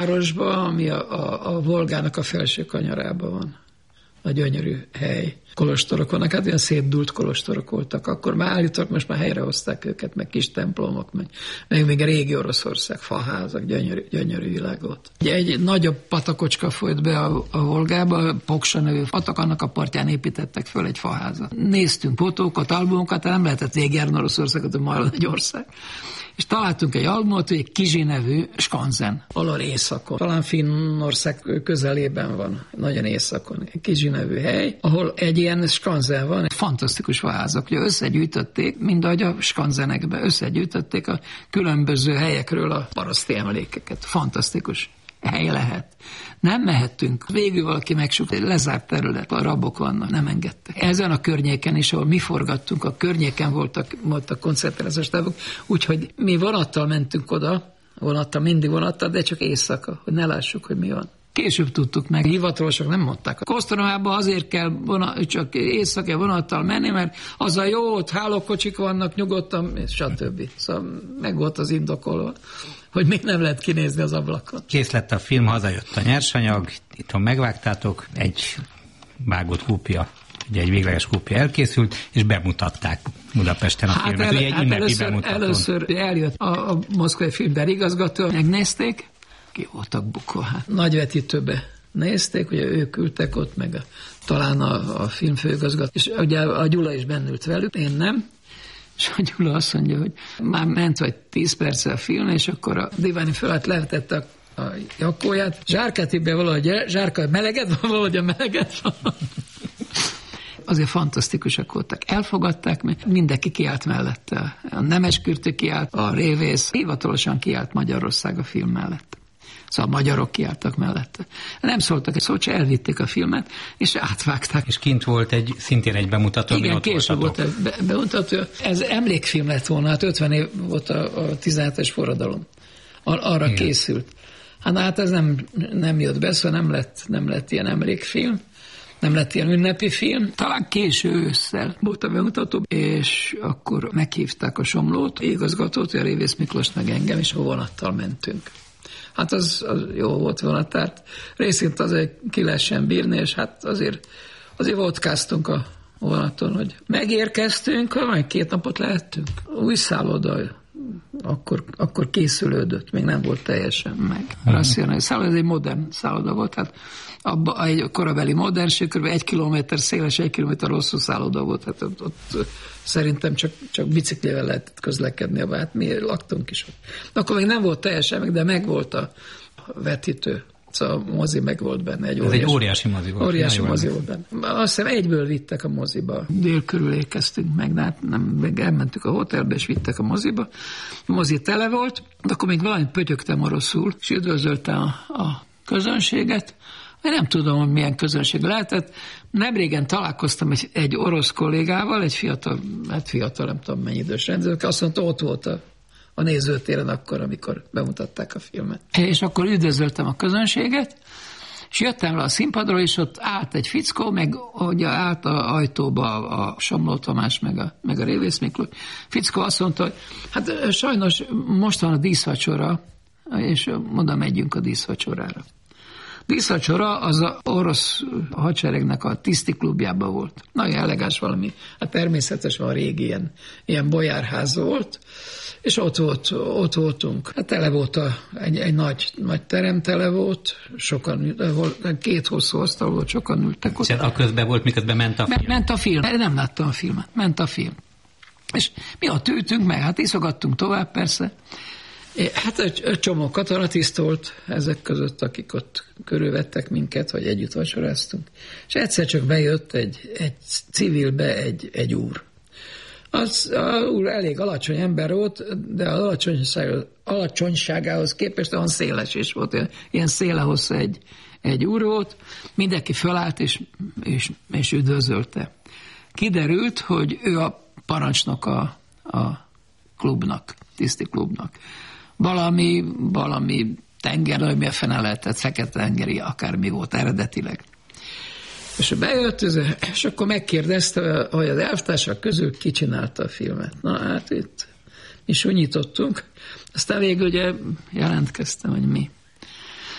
városban, ami a Volgának a felső kanyarában van. A gyönyörű hely. Kolostorok vannak, hát ilyen szétdúlt kolostorok voltak. Akkor már állítólag most már helyrehozták őket, meg kis templomok, meg még a régi Oroszország, faházak, gyönyörű világ volt. Egy nagyobb patakocska folyt be a Volgába, Poksa nevű patak, annak a partján építettek föl egy faházat. Néztünk fotókat, albumokat, nem lehetett végigjárni Oroszországot, hogy majd egy ország. És találtunk egy albumot, hogy egy Kizsi nevű skanzen, valahol északon. Talán Finnország közelében van, nagyon északon. Egy Kizsi nevű hely, ahol egy ilyen skanzen van, fantasztikus faházak. Ugye összegyűjtötték, mindahogy a skanzenekbe összegyűjtötték a különböző helyekről a paraszti emlékeket. Fantasztikus hely lehet. Nem mehettünk. Végül valaki megsúgta, egy lezárt terület, a rabok vannak, nem engedtek. Ezen a környéken is, ahol mi forgattunk, a környéken voltak koncertrezős távok, úgyhogy mi vonattal mentünk oda, mindig vonattal, de csak éjszaka, hogy ne lássuk, hogy mi van. Később tudtuk meg, hivatalosok nem mondták. A Kosztolomában azért kell csak éjszaka vonattal menni, mert az a jó, ott hálókocsik vannak, nyugodtan, stb. Szóval meg volt az indokolva, hogy még nem lehet kinézni az ablakon. Kész lett a film, hazajött a nyersanyag, itthon megvágtátok, egy vágott kópia, ugye egy végleges kópia elkészült, és bemutatták Budapesten a filmet. Ugye egy ünnepi bemutatón. Először eljött a moszkvai filmberigazgató, megnézték, ki voltak bukva. Hát nagy vetítőbe nézték, ugye ők ültek ott, meg talán a filmfőigazgató, és ugye a Gyula is bennült velük, én nem. És a Gyula azt mondja, hogy már ment vagy 10 perce a film, és akkor a diváni fölött levetette a jakóját, zsárkát valahogy, zsárka meleget van, valahogy a meleget van. Azért fantasztikusak voltak. Elfogadták, mert mindenki kiállt mellette. A Nemeskürtő kiállt, a Révész hivatalosan kiállt Magyarország a film mellett. Szóval a magyarok kiálltak mellette. Nem szóltak egy szót, csak elvitték a filmet, és átvágták. És kint volt szintén egy bemutató, igen, később volt egy bemutató. Ez emlékfilm lett volna, hát 50 év volt a 17-es forradalom. Arra igen. Készült. Hát ez nem jött be, szóval nem lett ilyen emlékfilm. Nem lett ilyen ünnepi film. Talán késő ősszel volt a bemutató, és akkor meghívták a Somlót, igazgatót, a Révész Miklós meg engem, és a vonattal mentünk. Hát az jó volt vonatárt. Részint azért ki lehessen bírni, és hát azért vodkáztunk a vonaton, hogy megérkeztünk, majd 2 napot lehettünk. Új szálloda, akkor készülődött, még nem volt teljesen meg. Rasszionális szálloda, ez egy modern szálloda volt, hát abban egy korabeli modernség, kb. 1 kilométer széles, 1 kilométer hosszú szálloda volt, hát ott szerintem csak biciklével lehetett közlekedni, hát mi laktunk is ott. Akkor még nem volt teljesen meg, de meg volt a vetítő. Szóval a mozi meg volt benne. Ez egy óriási mozi volt. Óriási mozi volt benne. Azt hiszem egyből vittek a moziba. Dél körül érkeztünk meg, de hát meg elmentük a hotelbe, és vittek a moziba. A mozi tele volt, de akkor még valami pötyögtem oroszul, és üdvözöltem a közönséget. Én nem tudom, hogy milyen közönség lehetett. Nemrégen találkoztam egy orosz kollégával, egy fiatal, nem tudom mennyi idős rendező, azt mondta, ott volt a nézőtéren akkor, amikor bemutatták a filmet. És akkor üdvözöltem a közönséget, és jöttem le a színpadról, és ott állt egy fickó, meg ugye állt az ajtóba a Somló Tamás, meg a Révész Miklós. Fickó azt mondta, hogy hát sajnos most van a díszvacsora, és oda megyünk a díszvacsorára. Díszvacsora az az orosz hadseregnek a tiszti klubjában volt. Nagyon elegáns valami, hát természetesen a régi ilyen bojárház volt, és ott voltunk. Hát tele volt egy nagy terem tele volt, sokan, 2 hosszú asztal volt, sokan ültek ott. A közben volt, miközben ment a film? Ment a film, nem láttam a filmet, ment a film. És mi ott ültünk meg, hát iszogattunk tovább persze. Hát egy csomó katonatiszt volt ezek között, akik ott körülvettek minket, vagy együtt vacsoráztunk. És egyszer csak bejött egy civilbe egy úr. Az úr elég alacsony ember volt, de az alacsonyságához képest olyan széles is volt. Ilyen széle hosszú egy úr volt. Mindenki fölállt és üdvözölte. Kiderült, hogy ő a parancsnok a klubnak, tiszti klubnak. Valami tenger, ami a fene lehetett, fekete-tengeri, akármi volt eredetileg. És bejött, és akkor megkérdezte, hogy az elvtársak közül ki csinálta a filmet. Na hát itt mi sunyítottunk, aztán végül ugye jelentkeztem, hogy mi.